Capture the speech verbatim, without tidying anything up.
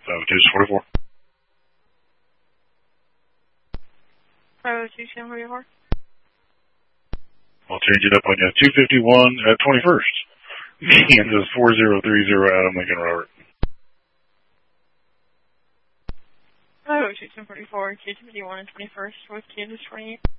So, two forty-four. Oh, two forty-four. I'll change it up on you. two fifty-one at twenty-first. Kansas four zero three zero, Adam Lincoln Robert. Oh, two forty-four, two fifty-one at twenty-first with Kansas twenty-eight.